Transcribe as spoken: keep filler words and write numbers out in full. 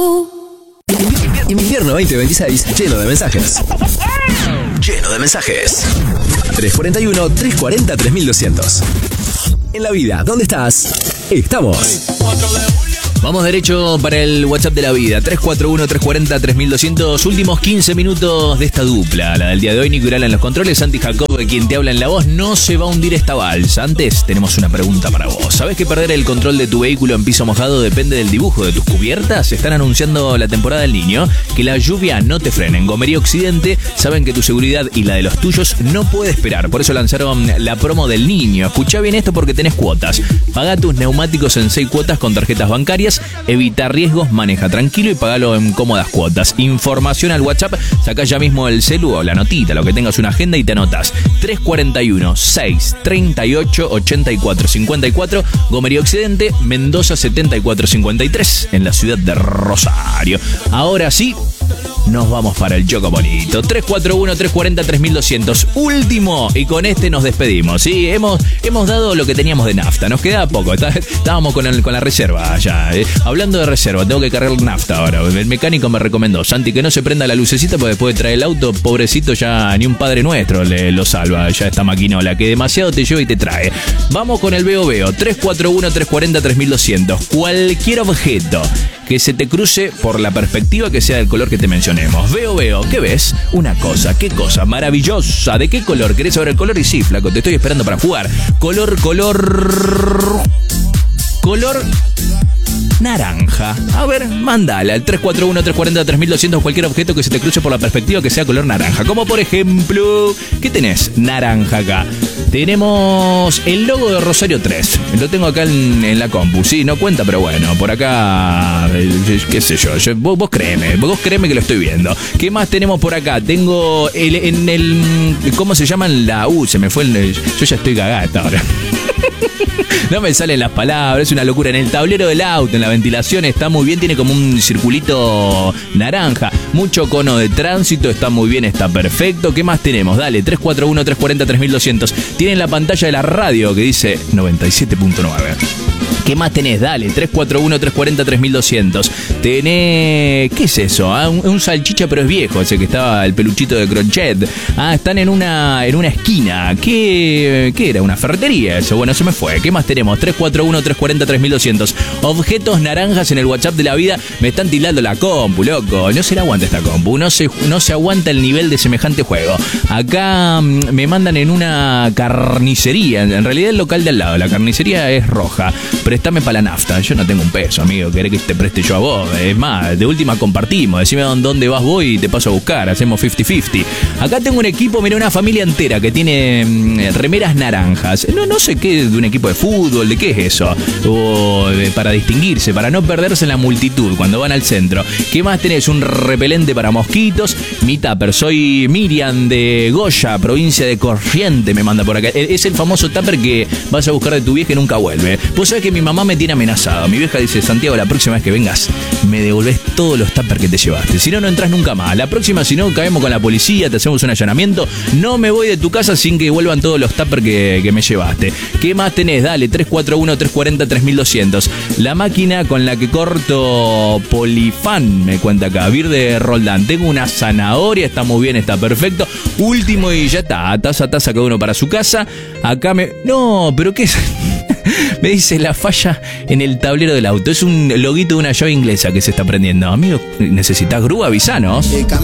Invierno veinte veintiséis, lleno de mensajes. Lleno de mensajes. tres cuarenta y uno, tres cuarenta, tres mil doscientos. En la vida, ¿dónde estás? Estamos. Vamos derecho para el WhatsApp de la vida, tres cuatro uno, tres cuarenta, tres mil doscientos. Últimos quince minutos de esta dupla, la del día de hoy. Nico Irala en los controles, Santi Jacob, quien te habla en la voz. No se va a hundir esta balsa. Antes tenemos una pregunta para vos. ¿Sabés que perder el control de tu vehículo en piso mojado depende del dibujo de tus cubiertas? Están anunciando la temporada del Niño. Que la lluvia no te frene. En Gomería Occidente saben que tu seguridad y la de los tuyos no puede esperar. Por eso lanzaron la promo del Niño. Escuchá bien esto porque tenés cuotas. Pagá tus neumáticos en seis cuotas con tarjetas bancarias. Evita riesgos, maneja tranquilo y pagalo en cómodas cuotas. Información al WhatsApp, sacá ya mismo el celu o la notita, lo que tengas una agenda y te anotas. tres cuarenta y uno, seis treinta y ocho, ochenta y cuatro cincuenta y cuatro, Gomería Occidente, Mendoza setenta y cuatro cincuenta y tres, en la ciudad de Rosario. Ahora sí, nos vamos para el Choco Bonito. tres cuatro uno, tres cuarenta, tres mil doscientos. Último, y con este nos despedimos. Sí, hemos, hemos dado lo que teníamos de nafta. Nos queda poco. Está, estábamos con, el, con la reserva ya. Eh. Hablando de reserva, tengo que cargar nafta ahora. El mecánico me recomendó, Santi, que no se prenda la lucecita porque después de traer el auto, pobrecito, ya ni un Padre Nuestro le lo salva. Ya esta maquinola que demasiado te lleva y te trae. Vamos con el Veo Veo. tres cuatro uno, tres cuarenta, tres mil doscientos. Cualquier objeto que se te cruce por la perspectiva que sea del color que te mencionemos. Veo, veo, ¿qué ves? Una cosa, ¿qué cosa? Maravillosa. ¿De qué color? ¿Querés saber el color? Y sí, flaco, te estoy esperando para jugar. Color, color... Color... naranja. A ver, mandala al tres cuatro uno, tres cuarenta, tres mil doscientos cualquier objeto que se te cruce por la perspectiva que sea color naranja. Como por ejemplo, ¿qué tenés? Naranja acá. Tenemos el logo de Rosario tres. Lo tengo acá en, en la compu. Sí, no cuenta, pero bueno, por acá, qué sé yo. yo vos, vos créeme, vos créeme que lo estoy viendo. ¿Qué más tenemos por acá? Tengo el, en el... ¿Cómo se llaman? La... Uh, se me fue el... Yo ya estoy cagata ahora. No me salen las palabras, es una locura. En el tablero del auto, en la ventilación está muy bien, tiene como un circulito naranja. Mucho cono de tránsito, está muy bien, está perfecto. ¿Qué más tenemos? Dale, tres cuatro uno, tres cuarenta, tres mil doscientos. Tienen la pantalla de la radio que dice noventa y siete punto nueve. ¿Qué más tenés? Dale, tres cuatro uno, tres cuarenta, tres mil doscientos. Tenés... ¿Qué es eso? Ah, un, un salchicha, pero es viejo, ese que estaba el peluchito de crochet. Ah, están en una en una esquina. ¿Qué, qué era? ¿Una ferretería eso? Bueno, se me fue. ¿Qué más tenemos? tres cuatro uno, tres cuarenta, tres mil doscientos. Objetos naranjas en el WhatsApp de la vida. Me están tildando la compu, loco. No se la aguanta esta compu. No se, no se aguanta el nivel de semejante juego. Acá mmm, me mandan en una carnicería. En realidad el local de al lado. La carnicería es roja. Préstame para la nafta. Yo no tengo un peso, amigo. ¿Querés que te preste yo a vos? Es más, de última compartimos. Decime dónde vas vos y te paso a buscar. Hacemos cincuenta cincuenta. Acá tengo un equipo, mira, una familia entera que tiene mmm, remeras naranjas. No, no sé qué, de un equipo de fútbol, de qué es eso. O de, para distinguirse, para no perderse en la multitud cuando van al centro. ¿Qué más tenés? Un repelente para mosquitos. Mi tupper, soy Miriam de Goya, provincia de Corrientes, me manda por acá. Es el famoso tupper que vas a buscar de tu vieja y nunca vuelve. Vos sabés que mi mamá me tiene amenazado. Mi vieja dice, Santiago, la próxima vez que vengas, me devolvés todos los tuppers que te llevaste. Si no, no entras nunca más. La próxima, si no, caemos con la policía, te hacemos un allanamiento. No me voy de tu casa sin que vuelvan todos los tuppers que, que me llevaste. ¿Qué más tenés? Dale, tres cuatro uno, tres cuarenta, tres mil doscientos. La máquina con la que corto Polifan, me cuenta acá, Vir de Roldán. Tengo una zanahoria, está muy bien, está perfecto. Último y ya está, taza a taza cada uno para su casa. Acá me... No, pero ¿qué es? Me dice la falla en el tablero del auto. Es un loguito de una llave inglesa que se está prendiendo. Amigo, ¿necesitas grúa? Avisanos.